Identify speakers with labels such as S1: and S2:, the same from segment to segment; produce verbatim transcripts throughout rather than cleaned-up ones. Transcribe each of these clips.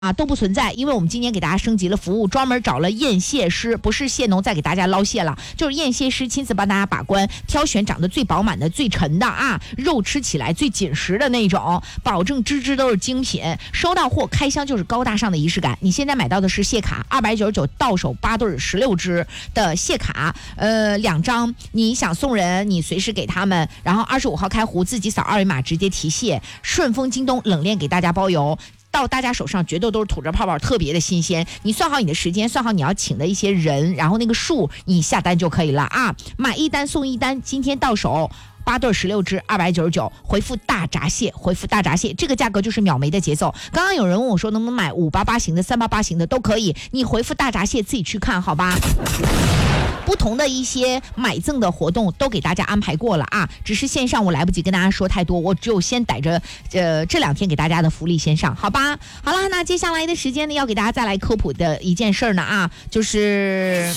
S1: 啊，都不存在，因为我们今年给大家升级了服务，专门找了验蟹师，不是蟹农再给大家捞蟹了，就是验蟹师亲自帮大家把关，挑选长得最饱满的、最沉的啊，肉吃起来最紧实的那种，保证只只都是精品。收到货开箱就是高大上的仪式感。你现在买到的是蟹卡，二百九十九到手八对十六只的蟹卡，呃，两张，你想送人，你随时给他们，然后二十五号开壶，自己扫二维码直接提蟹，顺丰、京东冷链给大家包邮。到大家手上绝对都是吐着泡泡，特别的新鲜。你算好你的时间，算好你要请的一些人，然后那个数你下单就可以了啊！买一单送一单，今天到手八对十六只，二百九十九，回复大闸蟹，回复大闸蟹，这个价格就是秒没的节奏。刚刚有人问我说能不能买五八八型的、三八八型的都可以，你回复大闸蟹自己去看好吧。不同的一些买赠的活动都给大家安排过了啊，只是线上我来不及跟大家说太多，我只有先逮着呃这两天给大家的福利先上，好吧？好了，那接下来的时间呢，要给大家再来科普的一件事呢啊，就是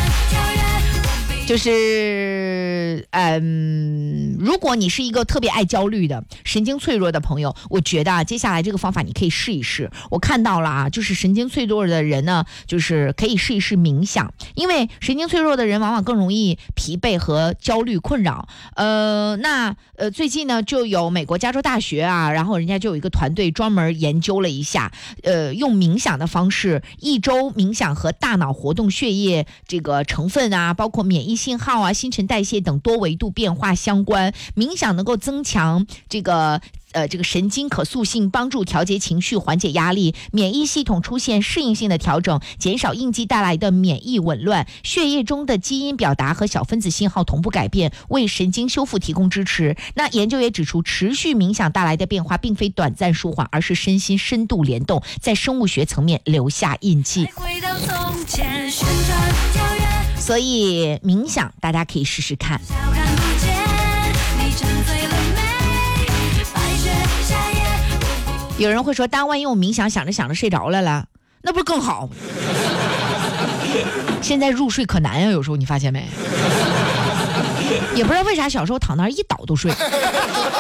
S1: 就是嗯，如果你是一个特别爱焦虑的、神经脆弱的朋友，我觉得啊，接下来这个方法你可以试一试。我看到了啊，就是神经脆弱的人呢，就是可以试一试冥想，因为神经脆弱的人往往更容易疲惫和焦虑困扰。呃，那呃最近呢，就有美国加州大学啊，然后人家就有一个团队专门研究了一下，呃，用冥想的方式，一周冥想和大脑活动、血液这个成分啊，包括免疫信号啊、新陈代谢等多维度变化相关。冥想能够增强这个呃，这个神经可塑性，帮助调节情绪、缓解压力，免疫系统出现适应性的调整，减少应激带来的免疫紊乱，血液中的基因表达和小分子信号同步改变，为神经修复提供支持。那研究也指出，持续冥想带来的变化并非短暂舒缓，而是身心深度联动，在生物学层面留下印记。所以冥想大家可以试试看。有人会说，但万一我冥想想着想着睡着了了，那不是更好？现在入睡可难呀，有时候你发现没？也不知道为啥小时候躺那儿一倒都睡。